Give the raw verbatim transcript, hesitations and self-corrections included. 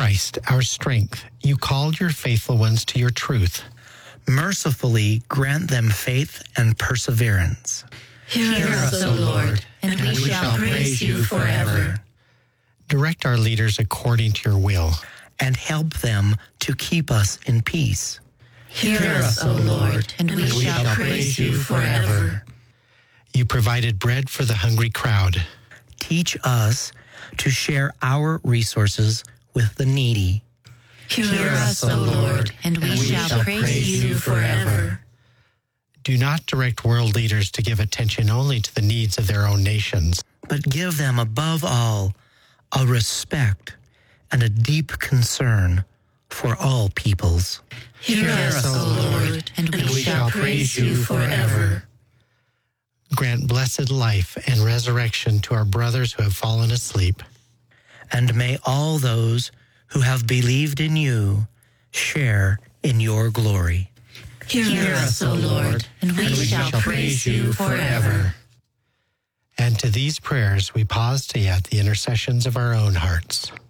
Christ, our strength, you called your faithful ones to your truth. Mercifully grant them faith and perseverance. Hear us, O Lord, and we shall praise you forever. Direct our leaders according to your will, and help them to keep us in peace. Hear us, O Lord, and we shall praise you forever. You provided bread for the hungry crowd. Teach us to share our resources with the needy. Hear us, O Lord, and we shall praise you forever. Do not direct world leaders to give attention only to the needs of their own nations, but give them above all a respect and a deep concern for all peoples. Hear us, O Lord, and we shall praise you forever. Grant blessed life and resurrection to our brothers who have fallen asleep. And may all those who have believed in you share in your glory. Hear us, O Lord, and we, and we shall, shall praise you forever. And to these prayers we pause to yet the intercessions of our own hearts.